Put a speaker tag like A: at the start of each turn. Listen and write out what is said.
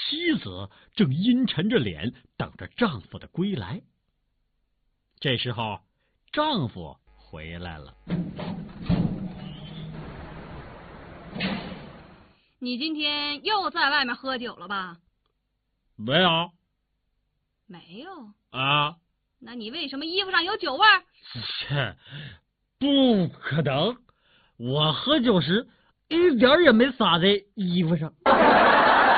A: 妻子正阴沉着脸等着丈夫的归来。这时候，丈夫回来了。
B: 你今天又在外面喝酒了吧？
A: 没有
B: 没有
A: 啊，
B: 那你为什么衣服上有酒味儿？
A: 切，不可能！我喝酒时一点也没洒在衣服上。